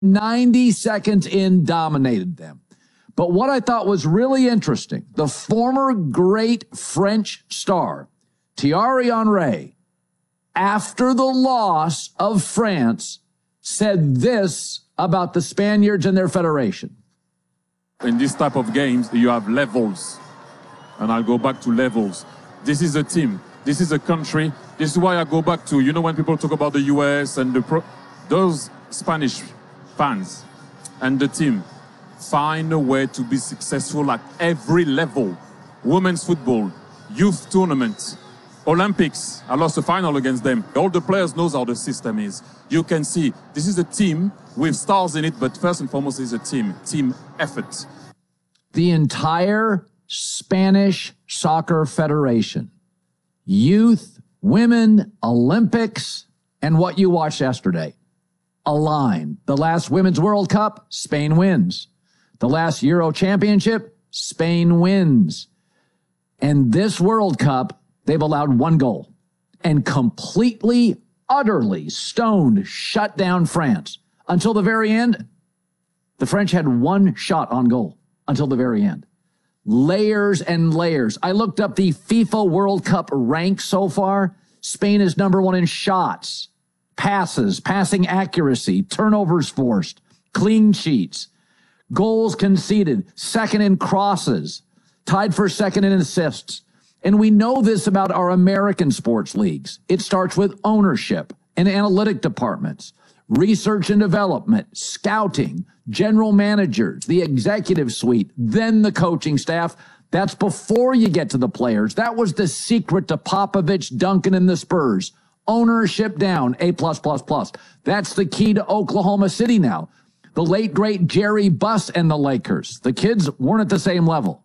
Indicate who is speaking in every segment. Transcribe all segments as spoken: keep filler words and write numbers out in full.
Speaker 1: ninety seconds in, dominated them. But what I thought was really interesting, the former great French star, Thierry Henry, after the loss of France, said this about the Spaniards and their federation.
Speaker 2: In this type of games, you have levels. And I'll go back to levels. This is a team. This is a country. This is why I go back to, you know, when people talk about the U S and the pro, those Spanish fans and the team find a way to be successful at every level. Women's football, youth tournament, Olympics. I lost the final against them. All the players knows how the system is. You can see this is a team with stars in it, but first and foremost is a team, team effort.
Speaker 1: The entire Spanish Soccer Federation, youth, women, Olympics, and what you watched yesterday, align. The last Women's World Cup, Spain wins. The last Euro Championship, Spain wins. And this World Cup, they've allowed one goal and completely, utterly stoned, shut down France. Until the very end, the French had one shot on goal until the very end. Layers and layers. I looked up the FIFA World Cup rank so far. Spain is number one in shots, passes, passing accuracy, turnovers forced, clean sheets, goals conceded, second in crosses, tied for second in assists. And we know this about our American sports leagues. It starts with ownership and analytic departments, research and development, scouting, general managers, the executive suite, then the coaching staff. That's before you get to the players. That was the secret to Popovich, Duncan, and the Spurs. Ownership down, A plus plus plus. That's the key to Oklahoma City now. The late, great Jerry Buss and the Lakers. The kids weren't at the same level.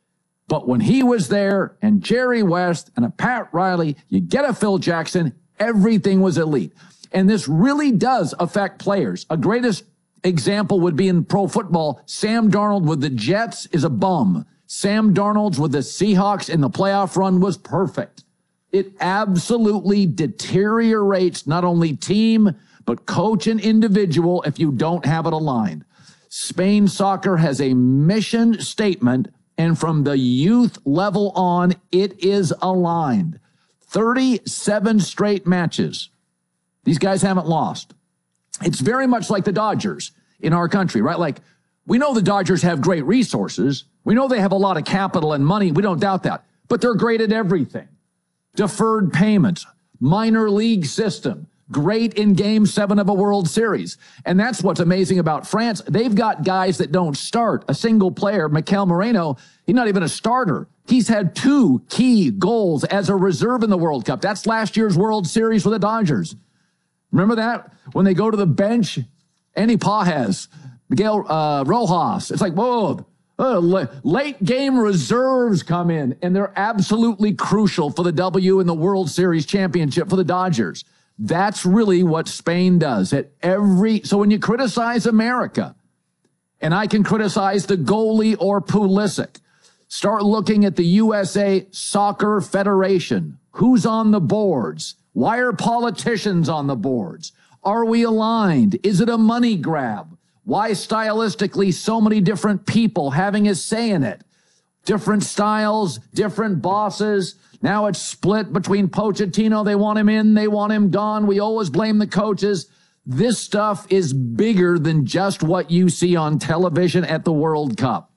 Speaker 1: But when he was there, and Jerry West and a Pat Riley, you get a Phil Jackson, everything was elite. And this really does affect players. A greatest example would be in pro football. Sam Darnold with the Jets is a bum. Sam Darnold's with the Seahawks in the playoff run was perfect. It absolutely deteriorates not only team, but coach and individual if you don't have it aligned. Spain soccer has a mission statement, and from the youth level on, it is aligned. thirty-seven straight matches. These guys haven't lost. It's very much like the Dodgers in our country, right? Like, we know the Dodgers have great resources. We know they have a lot of capital and money. We don't doubt that. But they're great at everything. Deferred payments, minor league system, great in game seven of a World Series. And that's what's amazing about France. They've got guys that don't start. A single player, Mikel Moreno, he's not even a starter. He's had two key goals as a reserve in the World Cup. That's last year's World Series for the Dodgers. Remember that? When they go to the bench, Andy Pages, Miguel uh, Rojas. It's like, whoa, uh, late game reserves come in, and they're absolutely crucial for the W in the World Series championship for the Dodgers. That's really what Spain does at every. So when you criticize America, and I can criticize the goalie or Pulisic, start looking at the U S A Soccer Federation. Who's on the boards? Why are politicians on the boards? Are we aligned? Is it a money grab? Why stylistically so many different people having a say in it? Different styles, different bosses. Now it's split between Pochettino. They want him in, they want him gone. We always blame the coaches. This stuff is bigger than just what you see on television at the World Cup.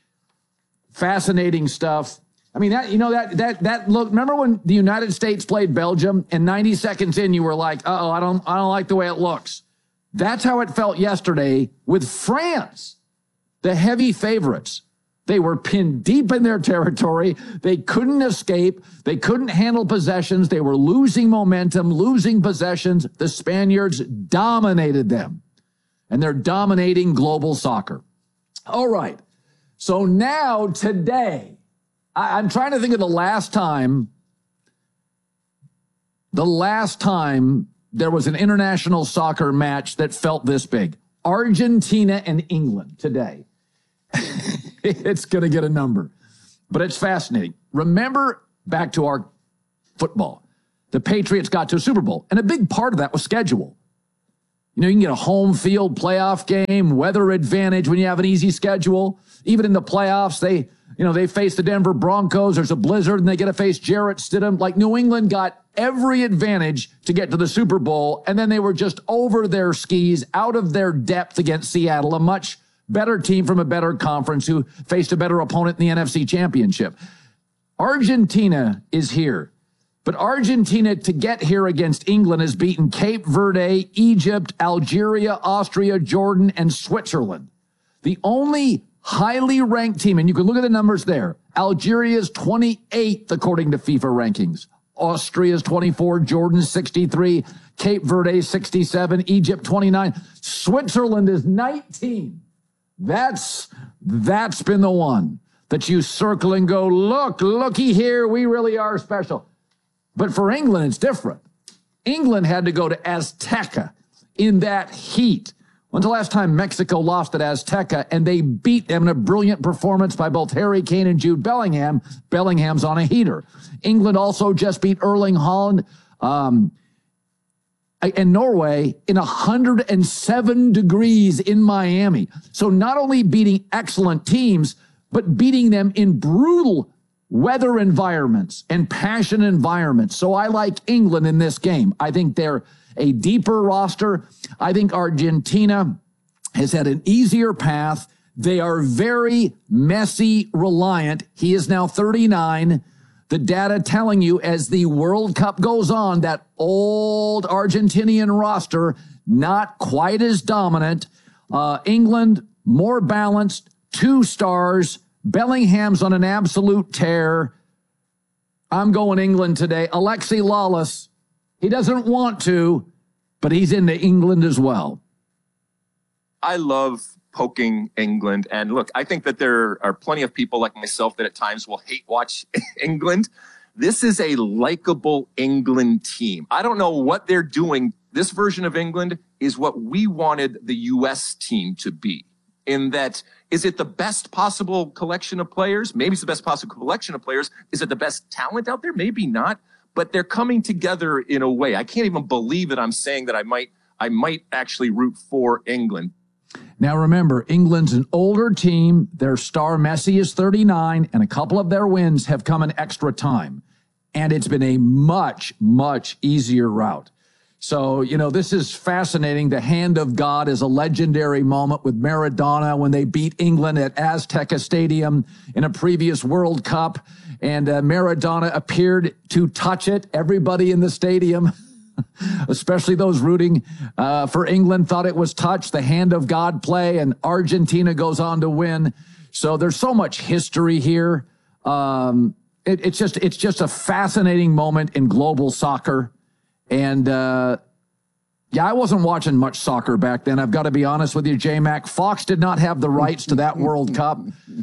Speaker 1: Fascinating stuff. I mean, that, you know, that, that, that look, remember when the United States played Belgium and ninety seconds in, you were like, uh-oh, I don't, I don't like the way it looks. That's how it felt yesterday with France, the heavy favorites. They were pinned deep in their territory. They couldn't escape. They couldn't handle possessions. They were losing momentum, losing possessions. The Spaniards dominated them, and they're dominating global soccer. All right. So now today, I'm trying to think of the last time, the last time there was an international soccer match that felt this big. Argentina and England today. It's going to get a number, but it's fascinating. Remember back to our football, the Patriots got to a Super Bowl, and a big part of that was schedule. You know, you can get a home field playoff game, weather advantage when you have an easy schedule. Even in the playoffs, they, you know, they face the Denver Broncos. There's a blizzard and they get to face Jarrett Stidham. Like New England got every advantage to get to the Super Bowl. And then they were just over their skis, out of their depth against Seattle, a much better team from a better conference who faced a better opponent in the N F C Championship. Argentina is here. But Argentina, to get here against England, has beaten Cape Verde, Egypt, Algeria, Austria, Jordan, and Switzerland. The only highly ranked team, and you can look at the numbers there, Algeria is twenty-eighth according to FIFA rankings. Austria is twenty-four, Jordan sixty-three, Cape Verde sixty-seven, Egypt twenty-nine. Switzerland is nineteen. That's, that's been the one that you circle and go, look, looky here, we really are special. But for England, it's different. England had to go to Azteca in that heat. When's the last time Mexico lost at Azteca and they beat them in a brilliant performance by both Harry Kane and Jude Bellingham? Bellingham's on a heater. England also just beat Erling Haaland um, and Norway in one hundred seven degrees in Miami. So not only beating excellent teams, but beating them in brutal weather environments and passion environments. So I like England in this game. I think they're a deeper roster. I think Argentina has had an easier path. They are very Messi reliant. He is now thirty-nine. The data telling you as the World Cup goes on, that old Argentinian roster, not quite as dominant. Uh, England, more balanced, two stars. Bellingham's on an absolute tear. I'm going England today. Alexi Lawless, he doesn't want to, but he's into England as well.
Speaker 3: I love poking England. And look, I think that there are plenty of people like myself that at times will hate watch England. This is a likable England team. I don't know what they're doing. This version of England is what we wanted the U S team to be. In that, is it the best possible collection of players? Maybe it's the best possible collection of players. Is it the best talent out there? Maybe not. But they're coming together in a way. I can't even believe that I'm saying that I might, I might actually root for England.
Speaker 1: Now remember, England's an older team. Their star Messi is thirty-nine, and a couple of their wins have come in extra time. And it's been a much, much easier route. So, you know, this is fascinating. The hand of God is a legendary moment with Maradona when they beat England at Azteca Stadium in a previous World Cup. And uh, Maradona appeared to touch it. Everybody in the stadium, especially those rooting uh, for England, thought it was touch. The hand of God play, and Argentina goes on to win. So there's so much history here. Um, it, it's just it's just a fascinating moment in global soccer. And, uh, yeah, I wasn't watching much soccer back then. I've got to be honest with you, J-Mac. Fox did not have the rights to that World Cup.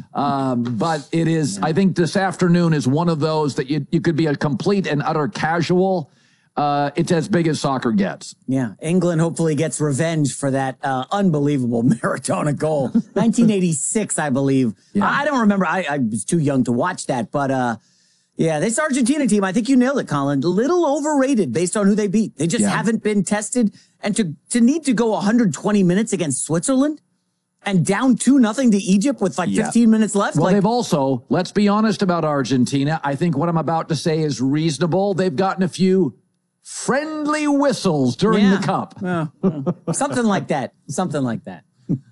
Speaker 1: Um, but it is, I think this afternoon is one of those that you, you could be a complete and utter casual. Uh, it's as big as soccer gets.
Speaker 4: Yeah. England hopefully gets revenge for that uh, unbelievable Maradona goal. nineteen eighty-six, I believe. Yeah. I don't remember. I, I was too young to watch that, but, uh, yeah, this Argentina team, I think you nailed it, Colin. A little overrated based on who they beat. They just yeah. haven't been tested. And to, to need to go one hundred twenty minutes against Switzerland and down two nothing to Egypt with like yeah. fifteen minutes left.
Speaker 1: Well,
Speaker 4: like,
Speaker 1: they've also, let's be honest about Argentina. I think what I'm about to say is reasonable. They've gotten a few friendly whistles during
Speaker 4: yeah.
Speaker 1: the Cup.
Speaker 4: Uh, uh, something like that. Something like that.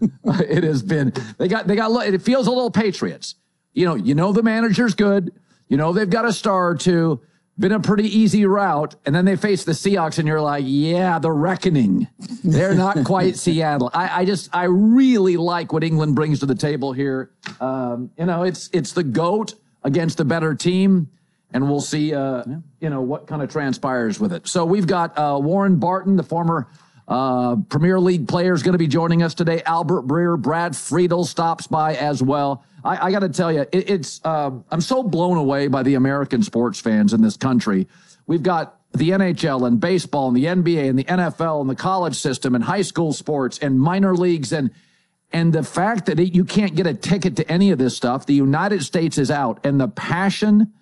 Speaker 1: It has been, they got, they got, it feels a little Patriots. You know, you know the manager's good. You know, they've got a star or two, been a pretty easy route, and then they face the Seahawks, and you're like, yeah, the reckoning. They're not quite Seattle. I, I just, I really like what England brings to the table here. Um, you know, it's it's the GOAT against the better team, and we'll see, uh, yeah. you know, what kind of transpires with it. So we've got uh, Warren Barton, the former uh, Premier League player, is going to be joining us today. Albert Breer, Brad Friedel stops by as well. I, I got to tell you, it, it's um, I'm so blown away by the American sports fans in this country. We've got the N H L and baseball and the N B A and the N F L and the college system and high school sports and minor leagues. And and the fact that it, you can't get a ticket to any of this stuff, the United States is out. And the passion,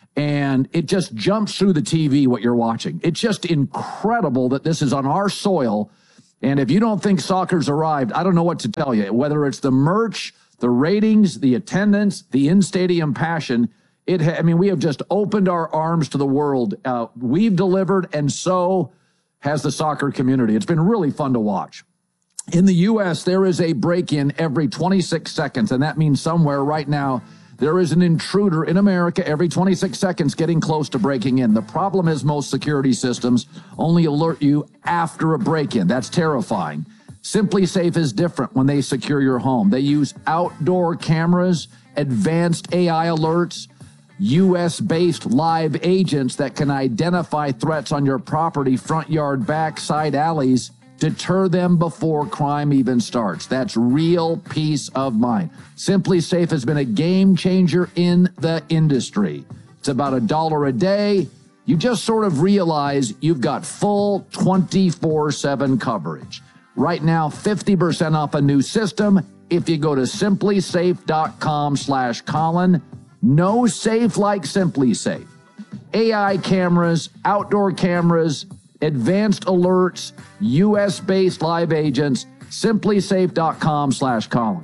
Speaker 1: and it just jumps through the T V what you're watching. It's just incredible that this is on our soil. And if you don't think soccer's arrived, I don't know what to tell you. Whether it's the merch, the ratings, the attendance, the in-stadium passion, it ha- I mean, we have just opened our arms to the world. Uh, we've delivered, and so has the soccer community. It's been really fun to watch. In the U S, there is a break-in every twenty-six seconds, and that means somewhere right now there is an intruder in America every twenty-six seconds getting close to breaking in. The problem is most security systems only alert you after a break-in. That's terrifying. Simply Safe is different when they secure your home. They use outdoor cameras, advanced A I alerts, U S-based live agents that can identify threats on your property, front yard, back, side alleys, deter them before crime even starts. That's real peace of mind. Simply Safe has been a game changer in the industry. It's about a dollar a day. You just sort of realize you've got full twenty-four seven coverage. Right now, fifty percent off a new system if you go to simplysafe.com slash Colin. No safe like Simply Safe. A I cameras, outdoor cameras, advanced alerts, U S-based live agents, simplysafe.com slash Colin.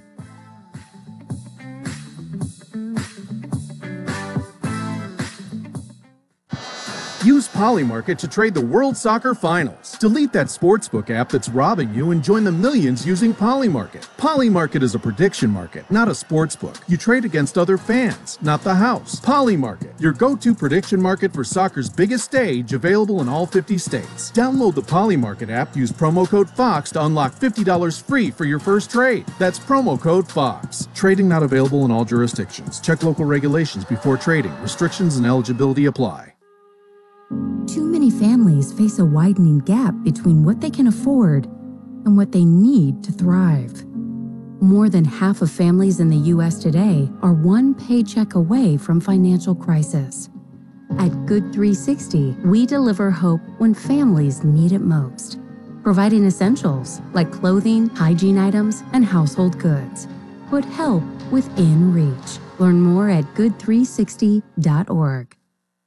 Speaker 5: Use Polymarket to trade the World Soccer Finals. Delete that sportsbook app that's robbing you and join the millions using Polymarket. Polymarket is a prediction market, not a sportsbook. You trade against other fans, not the house. Polymarket, your go-to prediction market for soccer's biggest stage, available in all fifty states. Download the Polymarket app, use promo code FOX to unlock fifty dollars free for your first trade. That's promo code FOX. Trading not available in all jurisdictions. Check local regulations before trading. Restrictions and eligibility apply.
Speaker 6: Too many families face a widening gap between what they can afford and what they need to thrive. More than half of families in the U S today are one paycheck away from financial crisis. At Good three sixty, we deliver hope when families need it most, providing essentials like clothing, hygiene items, and household goods. Put help within reach. Learn more at good three sixty dot org.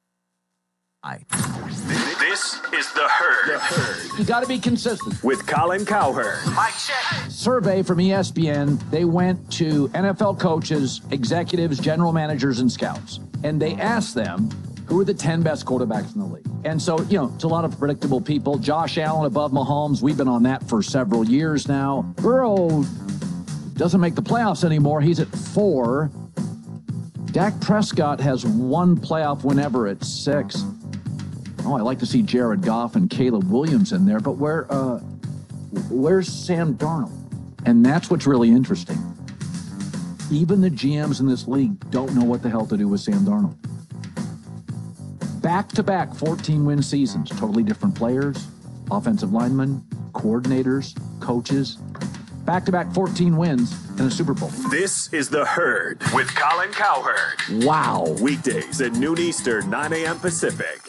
Speaker 7: This is The Herd. The Herd.
Speaker 1: You got to be consistent.
Speaker 7: With Colin Cowherd.
Speaker 1: Mike check. Survey from E S P N. They went to N F L coaches, executives, general managers, and scouts. And they asked them, who are the ten best quarterbacks in the league? And so, you know, it's a lot of predictable people. Josh Allen above Mahomes. We've been on that for several years now. Burrow doesn't make the playoffs anymore. He's at four. Dak Prescott has one playoff win ever at six. Oh, I like to see Jared Goff and Caleb Williams in there, but where, uh, where's Sam Darnold? And that's what's really interesting. Even the G Ms in this league don't know what the hell to do with Sam Darnold. Back-to-back fourteen-win seasons, totally different players, offensive linemen, coordinators, coaches. Back-to-back fourteen wins in a Super Bowl.
Speaker 7: This is The Herd with Colin Cowherd.
Speaker 1: Wow.
Speaker 7: Weekdays at noon Eastern, nine a.m. Pacific.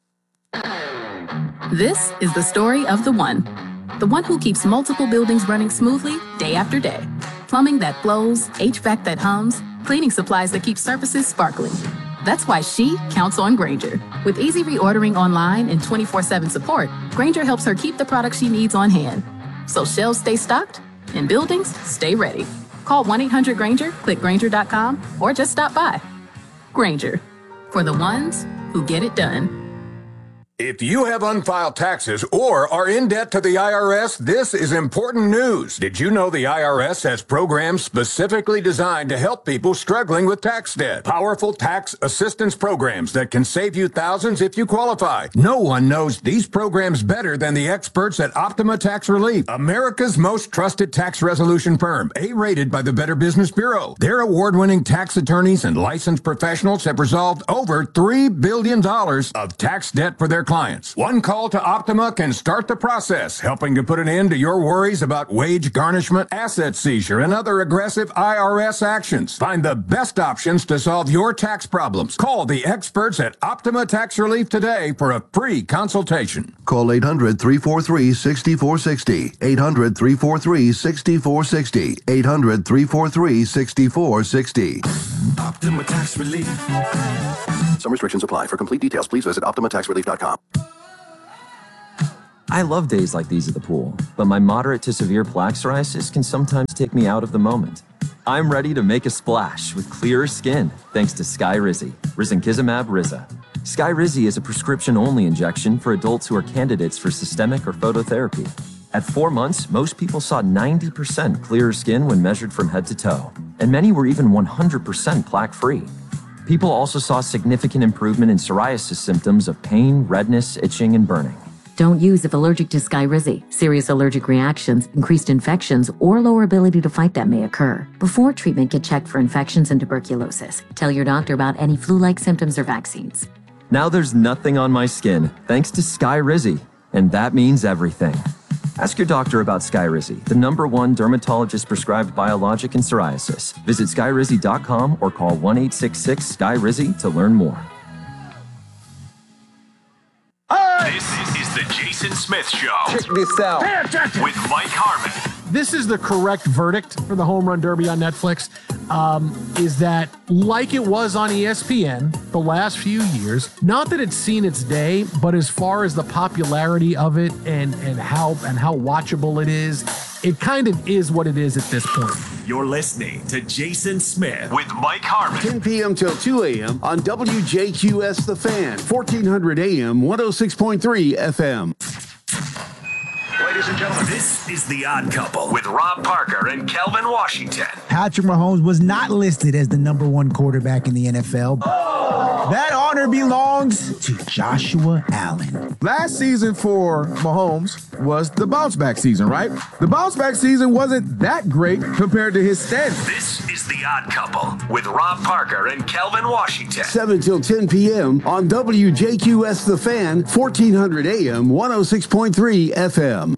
Speaker 8: This is the story of the one. The one who keeps multiple buildings running smoothly day after day. Plumbing that flows, H V A C that hums, cleaning supplies that keep surfaces sparkling. That's why she counts on Grainger. With easy reordering online and twenty-four seven support, Grainger helps her keep the products she needs on hand. So shelves stay stocked and buildings stay ready. Call one eight hundred Grainger, click Grainger dot com, or just stop by. Grainger, for the ones who get it done.
Speaker 9: If you have unfiled taxes or are in debt to the I R S, this is important news. Did you know the I R S has programs specifically designed to help people struggling with tax debt? Powerful tax assistance programs that can save you thousands if you qualify. No one knows these programs better than the experts at Optima Tax Relief, America's most trusted tax resolution firm, A-rated by the Better Business Bureau. Their award-winning tax attorneys and licensed professionals have resolved over three billion dollars of tax debt for their clients. One call to Optima can start the process, helping to put an end to your worries about wage garnishment, asset seizure, and other aggressive I R S actions. Find the best options to solve your tax problems. Call the experts at Optima Tax Relief today for a free consultation.
Speaker 10: Call eight hundred, three four three, six four six zero. eight hundred, three four three, six four six zero. eight hundred, three four three, six four six zero.
Speaker 7: Optima Tax Relief.
Speaker 10: Some restrictions apply. For complete details, please visit optima tax relief dot com.
Speaker 11: I love days like these at the pool, but my moderate to severe plaque psoriasis can sometimes take me out of the moment. I'm ready to make a splash with clearer skin thanks to Skyrizi, risankizumab Riza. Skyrizi is a prescription-only injection for adults who are candidates for systemic or phototherapy. At four months, most people saw ninety percent clearer skin when measured from head to toe, and many were even one hundred percent plaque-free. People also saw significant improvement in psoriasis symptoms of pain, redness, itching, and burning.
Speaker 12: Don't use if allergic to Skyrizi. Serious allergic reactions, increased infections, or lower ability to fight them may occur. Before treatment, get checked for infections and tuberculosis. Tell your doctor about any flu-like symptoms or vaccines.
Speaker 11: Now there's nothing on my skin thanks to Skyrizi, and that means everything. Ask your doctor about Skyrizi, the number one dermatologist-prescribed biologic in psoriasis. Visit skyrizi dot com or call one eight six six Skyrizi to learn more.
Speaker 7: This is the Jason Smith Show.
Speaker 13: Check this out.
Speaker 7: With Mike Harmon.
Speaker 14: This is the correct verdict for the Home Run Derby on Netflix, um, is that like it was on E S P N the last few years, not that it's seen its day, but as far as the popularity of it and, and how and how watchable it is, it kind of is what it is at this point.
Speaker 7: You're listening to Jason Smith with Mike Harmon.
Speaker 15: ten p.m. till two a.m. on W J Q S The Fan, fourteen hundred A M, one oh six point three F M.
Speaker 7: Ladies and gentlemen, this is The Odd Couple with Rob Parker and Kelvin Washington.
Speaker 16: Patrick Mahomes was not listed as the number one quarterback in the N F L. Oh. That honor belongs to Joshua Allen.
Speaker 17: Last season for Mahomes was the bounce back season, right? The bounce back season wasn't that great compared to his standards.
Speaker 7: This is The Odd Couple with Rob Parker and Kelvin Washington.
Speaker 15: seven till ten p.m. on W J Q S The Fan, fourteen hundred A M, one oh six point three F M.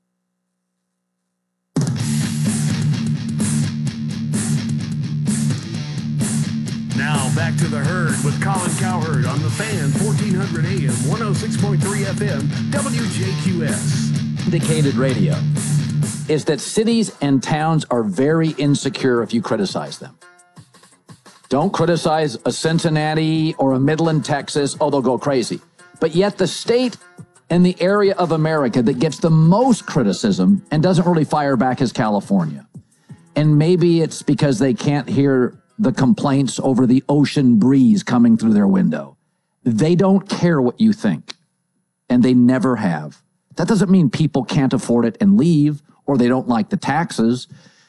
Speaker 5: Now back to the Herd with Colin Cowherd on The Fan, fourteen hundred A M, one oh six point three F M, W J Q S.
Speaker 1: Syndicated radio is that cities and towns are very insecure if you criticize them. Don't criticize a Cincinnati or a Midland, Texas. Oh, they'll go crazy. But yet the state and the area of America that gets the most criticism and doesn't really fire back is California. And maybe it's because they can't hear the complaints over the ocean breeze coming through their window. They don't care what you think, and they never have. That doesn't mean people can't afford it and leave, or they don't like the taxes.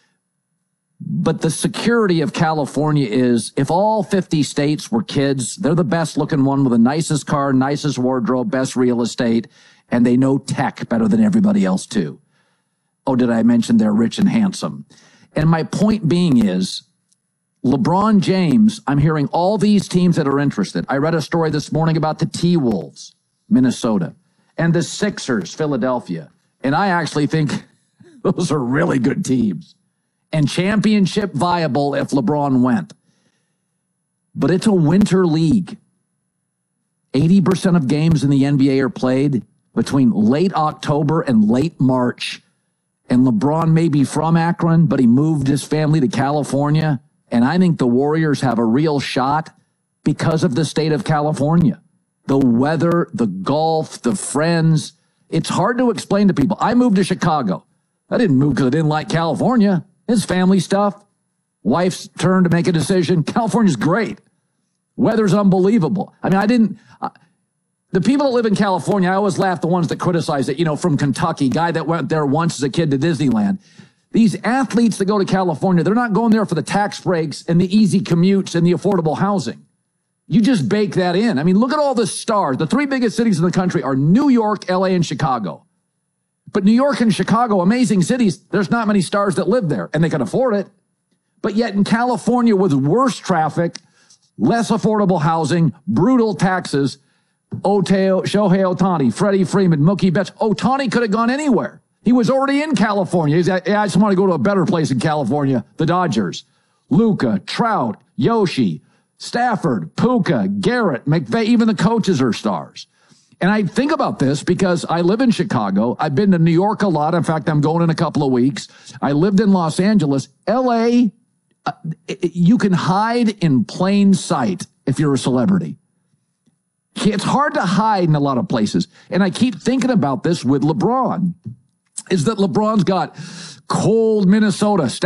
Speaker 1: But the security of California is, if all fifty states were kids, they're the best looking one with the nicest car, nicest wardrobe, best real estate, and they know tech better than everybody else too. Oh, did I mention they're rich and handsome? And my point being is, LeBron James, I'm hearing all these teams that are interested. I read a story this morning about the T-Wolves, Minnesota, and the Sixers, Philadelphia. And I actually think those are really good teams and championship viable if LeBron went. But it's a winter league. eighty percent of games in the N B A are played between late October and late March. And LeBron may be from Akron, but he moved his family to California. And I think the Warriors have a real shot because of the state of California. The weather, the golf, the friends. It's hard to explain to people. I moved to Chicago. I didn't move because I didn't like California. It's family stuff. Wife's turn to make a decision. California's great. Weather's unbelievable. I mean, I didn't... Uh, the people that live in California, I always laugh the ones that criticize it, you know, from Kentucky, guy that went there once as a kid to Disneyland. These athletes that go to California, they're not going there for the tax breaks and the easy commutes and the affordable housing. You just bake that in. I mean, look at all the stars. The three biggest cities in the country are New York, L A, and Chicago. But New York and Chicago, amazing cities, there's not many stars that live there, and they can afford it. But yet in California, with worse traffic, less affordable housing, brutal taxes, Oteo, Shohei Ohtani, Freddie Freeman, Mookie Betts, Ohtani could have gone anywhere. He was already in California. He's like, yeah, I just want to go to a better place in California, the Dodgers. Luka, Trout, Yoshi, Stafford, Puka, Garrett, McVay, even the coaches are stars. And I think about this because I live in Chicago. I've been to New York a lot. In fact, I'm going in a couple of weeks. I lived in Los Angeles. L A, uh, you can hide in plain sight if you're a celebrity. It's hard to hide in a lot of places. And I keep thinking about this with LeBron, is that LeBron's got cold Minnesota.